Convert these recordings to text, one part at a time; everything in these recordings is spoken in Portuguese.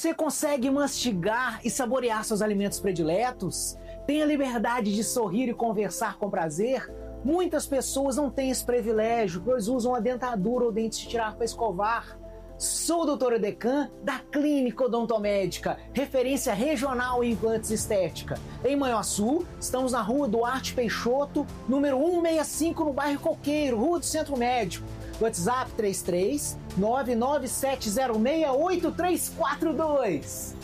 Você consegue mastigar e saborear seus alimentos prediletos? Tem a liberdade de sorrir e conversar com prazer? Muitas pessoas não têm esse privilégio, pois usam a dentadura ou dentes de tirar para escovar. Sou o Dr. Edecan, da Clínica Odontomédica, referência regional em implantes estética. Em Manhuaçu, estamos na rua Duarte Peixoto, número 165, no bairro Coqueiro, Rua do Centro Médico. WhatsApp 33 997068342.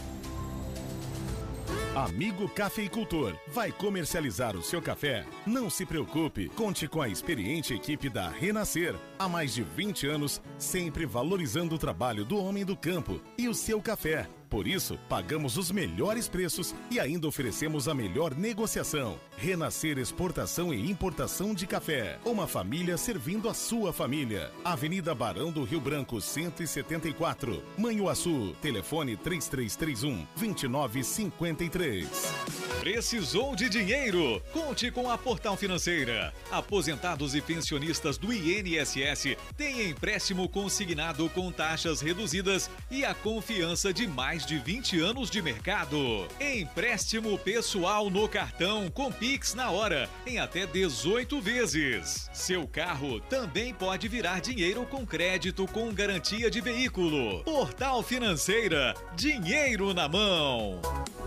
Amigo cafeicultor, vai comercializar o seu café? Não se preocupe, conte com a experiente equipe da Renascer. Há mais de 20 anos, sempre valorizando o trabalho do homem do campo e o seu café. Por isso, pagamos os melhores preços e ainda oferecemos a melhor negociação. Renascer Exportação e Importação de Café. Uma família servindo a sua família. Avenida Barão do Rio Branco, 174. Manhuaçu. Telefone 3331-2953. Precisou de dinheiro? Conte com a Portal Financeira. Aposentados e pensionistas do INSS têm empréstimo consignado com taxas reduzidas e a confiança de mais de 20 anos de mercado. Empréstimo pessoal no cartão com Pix na hora, em até 18 vezes. Seu carro também pode virar dinheiro com crédito com garantia de veículo. Portal Financeira, dinheiro na mão.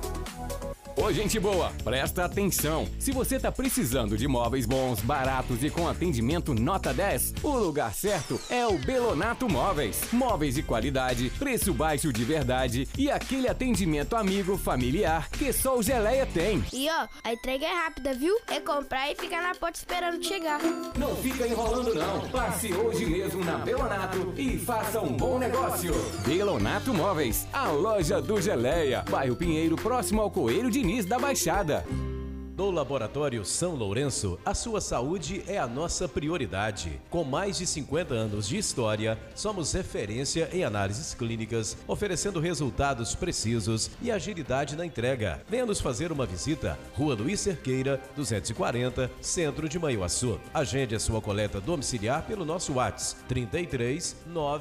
Ô, gente boa, presta atenção. Se você tá precisando de móveis bons, baratos e com atendimento nota 10, o lugar certo é o Belonato Móveis. Móveis de qualidade, preço baixo de verdade e aquele atendimento amigo, familiar que só o Geleia tem. E ó, a entrega é rápida, viu? É comprar e ficar na porta esperando chegar. Não fica enrolando não. Passe hoje mesmo na Belonato e faça um bom negócio. Belonato Móveis, a loja do Geleia. Bairro Pinheiro, próximo ao Coelho Diniz da Baixada. No Laboratório São Lourenço, a sua saúde é a nossa prioridade. Com mais de 50 anos de história, somos referência em análises clínicas, oferecendo resultados precisos e agilidade na entrega. Venha nos fazer uma visita. Rua Luiz Cerqueira, 240, Centro de Manhuaçu. Agende a sua coleta domiciliar pelo nosso WhatsApp 33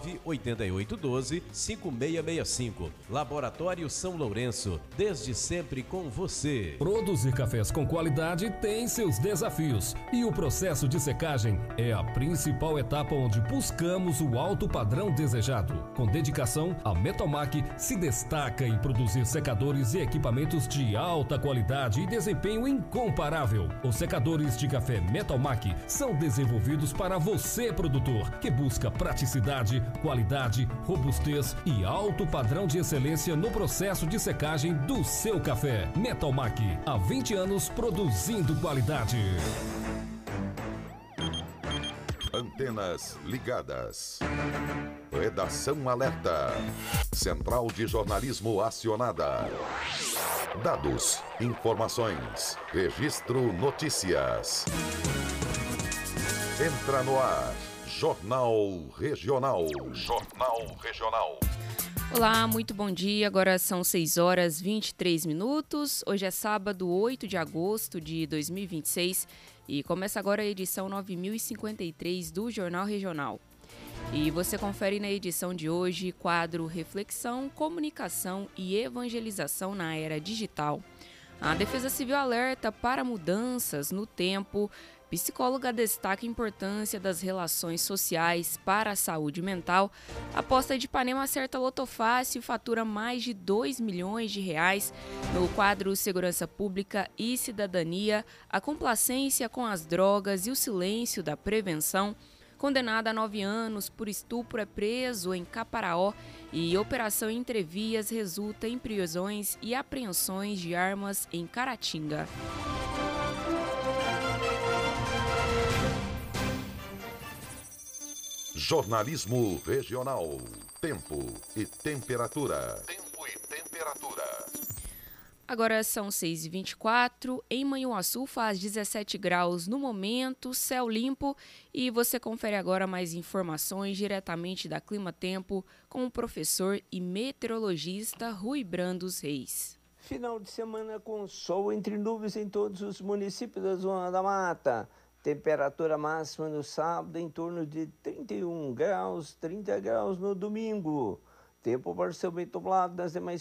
98812 5665. Laboratório São Lourenço, desde sempre com você. Produzir cafés com qualidade tem seus desafios e o processo de secagem é a principal etapa onde buscamos o alto padrão desejado. Com dedicação, a Metalmac se destaca em produzir secadores e equipamentos de alta qualidade e desempenho incomparável. Os secadores de café Metalmac são desenvolvidos para você, produtor, que busca praticidade, qualidade, robustez e alto padrão de excelência no processo de secagem do seu café. Metalmac, há 20 anos produzindo qualidade. Antenas ligadas. Redação alerta. Central de jornalismo acionada. Dados, informações, registro notícias. Entra no ar. Jornal Regional. Jornal Regional. Olá, muito bom dia. Agora são 6 horas 23 minutos. Hoje é sábado, 8 de agosto de 2026 e começa agora a edição 9053 do Jornal Regional. E você confere na edição de hoje quadro Reflexão, Comunicação e Evangelização na Era Digital. A Defesa Civil alerta para mudanças no tempo. Psicóloga destaca a importância das relações sociais para a saúde mental. A Posta de Ipanema acerta Loto Fácil e fatura mais de 2 milhões de reais. No quadro Segurança Pública e Cidadania, a complacência com as drogas e o silêncio da prevenção. Condenado a 9 anos por estupro é preso em Caparaó e operação Entrevias resulta em prisões e apreensões de armas em Caratinga. Jornalismo Regional. Tempo e temperatura. Tempo e temperatura. Agora são 6h24, em Manhuaçu faz 17 graus no momento, céu limpo, e você confere agora mais informações diretamente da Clima Tempo com o professor e meteorologista Rui Brandos Reis. Final de semana com sol entre nuvens em todos os municípios da Zona da Mata. Temperatura máxima no sábado em torno de 31 graus, 30 graus no domingo. Tempo parcialmente nublado nas demais